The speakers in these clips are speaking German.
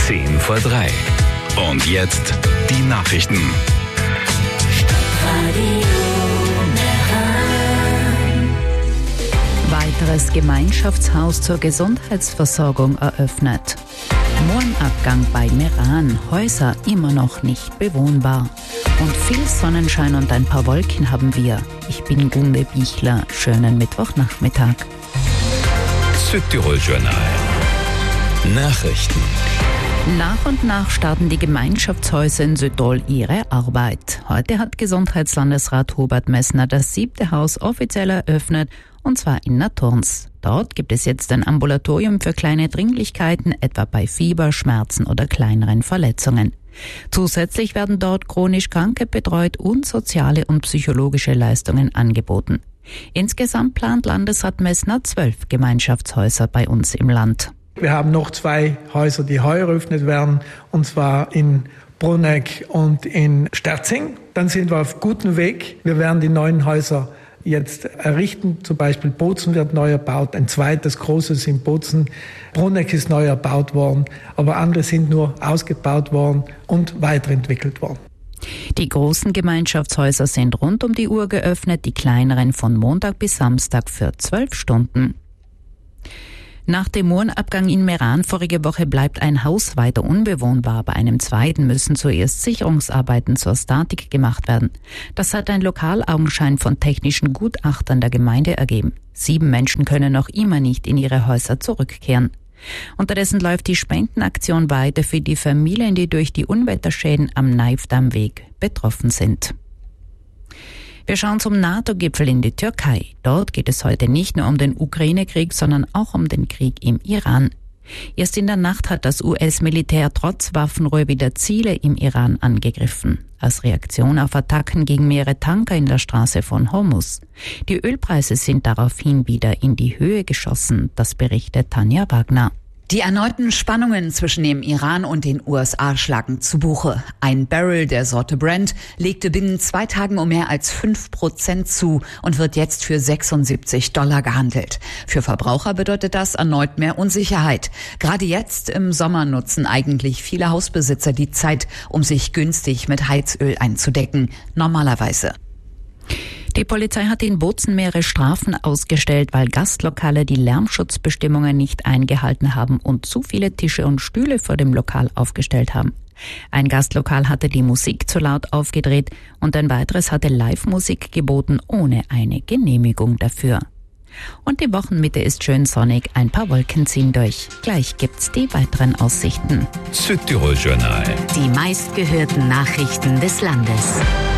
10:10. Und jetzt die Nachrichten. Weiteres Gemeinschaftshaus zur Gesundheitsversorgung eröffnet. Mondabgang bei Meran, Häuser immer noch nicht bewohnbar. Und viel Sonnenschein und ein paar Wolken haben wir. Ich bin Gunde Bichler. Schönen Mittwochnachmittag. Südtirol-Journal. Nachrichten. Nach und nach starten die Gemeinschaftshäuser in Südtirol ihre Arbeit. Heute hat Gesundheitslandesrat Hubert Messner das 7. Haus offiziell eröffnet, und zwar in Naturns. Dort gibt es jetzt ein Ambulatorium für kleine Dringlichkeiten, etwa bei Fieber, Schmerzen oder kleineren Verletzungen. Zusätzlich werden dort chronisch Kranke betreut und soziale und psychologische Leistungen angeboten. Insgesamt plant Landesrat Messner 12 Gemeinschaftshäuser bei uns im Land. Wir haben noch 2 Häuser, die heuer eröffnet werden, und zwar in Bruneck und in Sterzing. Dann sind wir auf gutem Weg. Wir werden die neuen Häuser jetzt errichten. Zum Beispiel Bozen wird neu erbaut, ein zweites großes in Bozen. Bruneck ist neu erbaut worden, aber andere sind nur ausgebaut worden und weiterentwickelt worden. Die großen Gemeinschaftshäuser sind rund um die Uhr geöffnet, die kleineren von Montag bis Samstag für 12 Stunden. Nach dem Mondabgang in Meran vorige Woche bleibt ein Haus weiter unbewohnbar. Bei einem zweiten müssen zuerst Sicherungsarbeiten zur Statik gemacht werden. Das hat ein Lokalaugenschein von technischen Gutachtern der Gemeinde ergeben. 7 Menschen können noch immer nicht in ihre Häuser zurückkehren. Unterdessen läuft die Spendenaktion weiter für die Familien, die durch die Unwetterschäden am Naifdammweg betroffen sind. Wir schauen zum NATO-Gipfel in die Türkei. Dort geht es heute nicht nur um den Ukraine-Krieg, sondern auch um den Krieg im Iran. Erst in der Nacht hat das US-Militär trotz Waffenruhe wieder Ziele im Iran angegriffen. Als Reaktion auf Attacken gegen mehrere Tanker in der Straße von Hormuz. Die Ölpreise sind daraufhin wieder in die Höhe geschossen, das berichtet Tanja Wagner. Die erneuten Spannungen zwischen dem Iran und den USA schlagen zu Buche. Ein Barrel der Sorte Brent legte binnen 2 Tagen um mehr als 5% zu und wird jetzt für $76 gehandelt. Für Verbraucher bedeutet das erneut mehr Unsicherheit. Gerade jetzt im Sommer nutzen eigentlich viele Hausbesitzer die Zeit, um sich günstig mit Heizöl einzudecken. Normalerweise. Die Polizei hat in Bozen mehrere Strafen ausgestellt, weil Gastlokale die Lärmschutzbestimmungen nicht eingehalten haben und zu viele Tische und Stühle vor dem Lokal aufgestellt haben. Ein Gastlokal hatte die Musik zu laut aufgedreht und ein weiteres hatte Live-Musik geboten ohne eine Genehmigung dafür. Und die Wochenmitte ist schön sonnig, ein paar Wolken ziehen durch. Gleich gibt's die weiteren Aussichten. Südtirol-Journal. Die meistgehörten Nachrichten des Landes.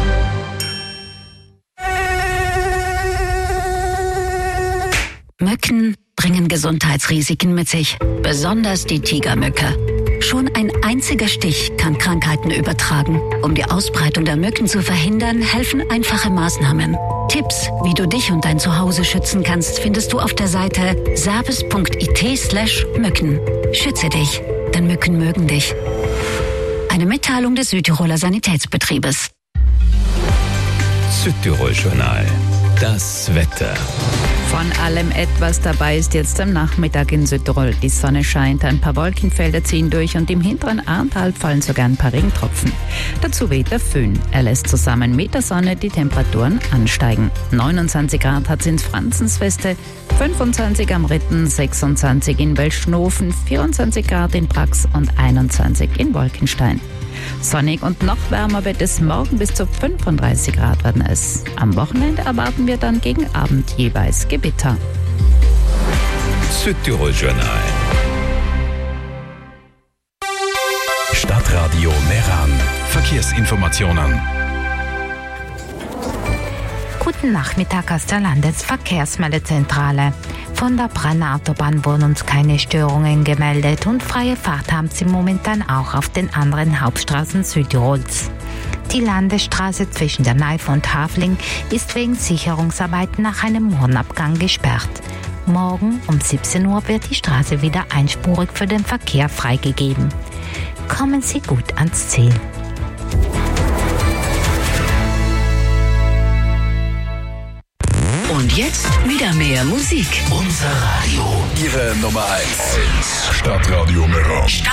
Mücken bringen Gesundheitsrisiken mit sich, besonders die Tigermücke. Schon ein einziger Stich kann Krankheiten übertragen. Um die Ausbreitung der Mücken zu verhindern, helfen einfache Maßnahmen. Tipps, wie du dich und dein Zuhause schützen kannst, findest du auf der Seite service.it/Mücken. Schütze dich, denn Mücken mögen dich. Eine Mitteilung des Südtiroler Sanitätsbetriebes. Südtirol-Journal. Das Wetter. Von allem etwas dabei ist jetzt am Nachmittag in Südtirol. Die Sonne scheint, ein paar Wolkenfelder ziehen durch und im hinteren Ahrtal fallen sogar ein paar Regentropfen. Dazu weht der Föhn. Er lässt zusammen mit der Sonne die Temperaturen ansteigen. 29 Grad hat es in Franzensfeste, 25 am Ritten, 26 in Welschnofen, 24 Grad in Brax und 21 in Wolkenstein. Sonnig und noch wärmer wird es morgen, bis zu 35 Grad werden es. Am Wochenende erwarten wir dann gegen Abend jeweils Gewitter. Südtirol-Journal. Stadtradio Meran. Verkehrsinformationen. Guten Nachmittag aus der Landesverkehrsmeldezentrale. Von der Brenner Autobahn wurden uns keine Störungen gemeldet und freie Fahrt haben sie momentan auch auf den anderen Hauptstraßen Südtirols. Die Landesstraße zwischen der Naif und Hafling ist wegen Sicherungsarbeiten nach einem Mondabgang gesperrt. Morgen um 17 Uhr wird die Straße wieder einspurig für den Verkehr freigegeben. Kommen Sie gut ans Ziel. Und jetzt wieder mehr Musik. Unser Radio. Ihre Nummer 1. Stadtradio Meran.